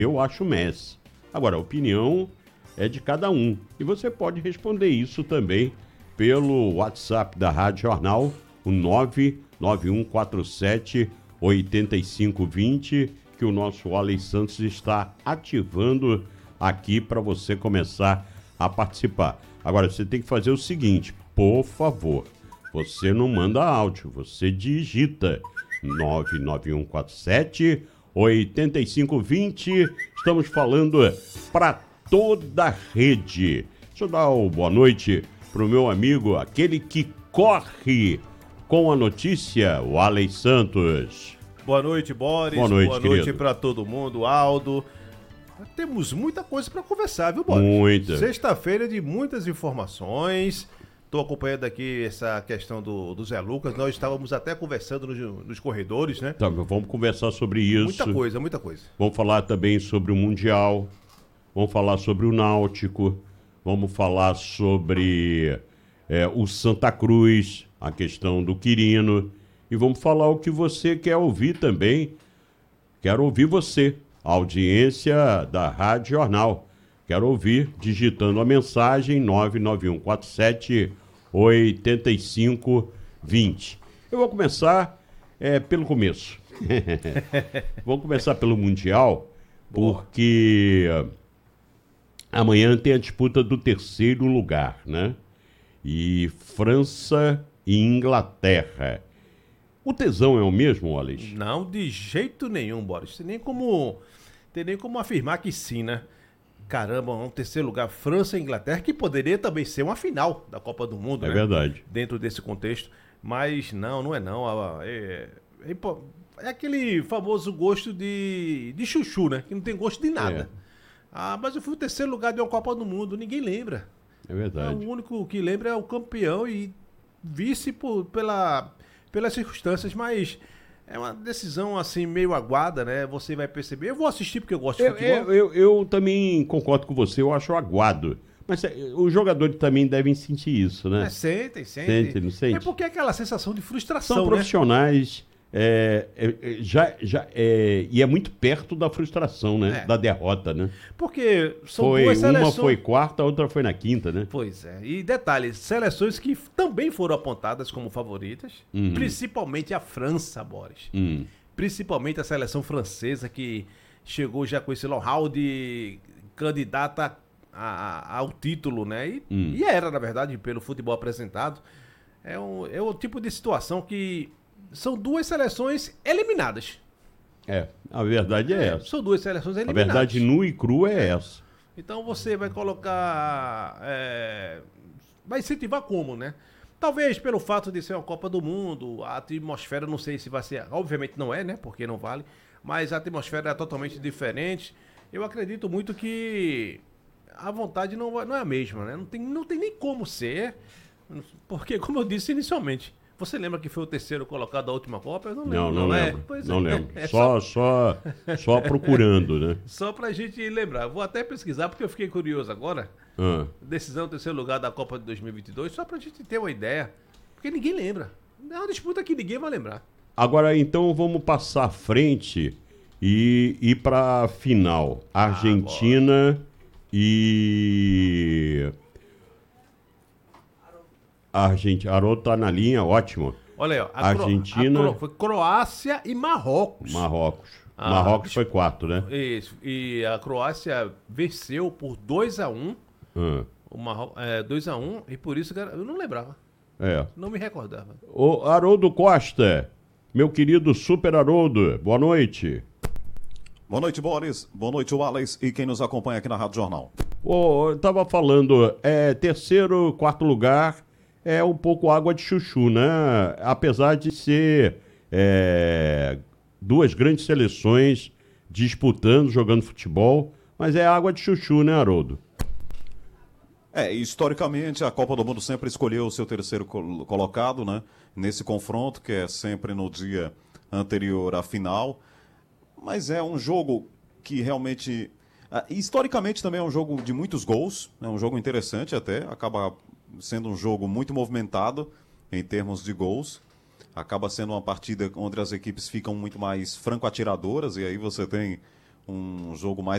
Eu acho Messi. Agora, a opinião é de cada um. E você pode responder isso também pelo WhatsApp da Rádio Jornal, o 99147-8520, que o nosso Alex Santos está ativando aqui para você começar a participar. Agora, você tem que fazer o seguinte, por favor, você não manda áudio, você digita 99147-8520. Estamos falando para toda a rede. Deixa eu dar uma boa noite pro meu amigo, aquele que corre com a notícia, o Alex Santos. Boa noite, Boris. Boa noite para todo mundo, Aldo. Temos muita coisa para conversar, viu, Boris? Muita. Sexta-feira de muitas informações. Estou acompanhando aqui essa questão do Zé Lucas. Nós estávamos até conversando nos corredores, né? Tá, vamos conversar sobre isso. Muita coisa. Vamos falar também sobre o Mundial. Vamos falar sobre o Náutico. Vamos falar sobre o Santa Cruz, a questão do Quirino. E vamos falar o que você quer ouvir também. Quero ouvir você, a audiência da Rádio Jornal. Quero ouvir digitando a mensagem 99147-8520. Eu vou começar pelo começo. Vamos começar pelo Mundial, porque amanhã tem a disputa do terceiro lugar, né? E França e Inglaterra. O tesão é o mesmo, Wallace? Não, de jeito nenhum, Boris. Tem nem como afirmar que sim, né? Caramba, um terceiro lugar, França e Inglaterra, que poderia também ser uma final da Copa do Mundo, né? É verdade. Dentro desse contexto. Mas não é não. É aquele famoso gosto de chuchu, né? Que não tem gosto de nada. Mas eu fui o terceiro lugar de uma Copa do Mundo, ninguém lembra. É verdade. O único que lembra é o campeão e vice pelas circunstâncias, mas é uma decisão assim meio aguada, né? Você vai perceber. Eu vou assistir porque eu gosto de futebol. Eu também concordo com você, eu acho aguado. Mas os jogadores também devem sentir isso, né? Sentem. Sentem, não sente? É porque é aquela sensação de frustração, São profissionais, e é muito perto da frustração, né? Da derrota, né? Porque são duas seleções. Uma foi quarta, a outra foi na quinta, né? Pois é. E detalhes, seleções que também foram apontadas como favoritas, principalmente a França, Boris. Principalmente a seleção francesa, que chegou já com esse know-how de candidata ao título, né? E era, na verdade, pelo futebol apresentado. É o tipo de situação que são duas seleções eliminadas. A verdade é essa. São duas seleções eliminadas. A verdade nua e crua é essa. Então você vai colocar... vai incentivar como, né? Talvez pelo fato de ser uma Copa do Mundo, a atmosfera, não sei se vai ser... Obviamente não é, né? Porque não vale. Mas a atmosfera é totalmente diferente. Eu acredito muito que a vontade não é a mesma, né? Não tem nem como ser. Porque, como eu disse inicialmente... Você lembra que foi o terceiro colocado da última Copa? Eu não lembro. Não lembro. Não lembro. Só procurando, né? Só pra gente lembrar. Vou até pesquisar porque eu fiquei curioso agora. Decisão do terceiro lugar da Copa de 2022, só pra gente ter uma ideia. Porque ninguém lembra. É uma disputa que ninguém vai lembrar. Agora, então, vamos passar à frente e ir pra final. Argentina e... Haroldo tá na linha, ótimo. Olha aí, ó. Argentina. Foi Croácia e Marrocos. Marrocos foi quarto, né? Isso. E a Croácia venceu por 2-1. O Marrocos, 2-1. E por isso eu não lembrava. Não me recordava. O Haroldo Costa, meu querido Super Haroldo, boa noite. Boa noite, Boris. Boa noite, Wallace e quem nos acompanha aqui na Rádio Jornal. Eu tava falando, terceiro, quarto lugar. É um pouco água de chuchu, né? Apesar de ser duas grandes seleções disputando, jogando futebol, mas é água de chuchu, né, Haroldo? Historicamente, a Copa do Mundo sempre escolheu o seu terceiro colocado, né? Nesse confronto, que é sempre no dia anterior à final. Mas é um jogo que realmente... historicamente também é um jogo de muitos gols, é um jogo interessante até, acaba sendo um jogo muito movimentado em termos de gols. Acaba sendo uma partida onde as equipes ficam muito mais franco-atiradoras e aí você tem um jogo mais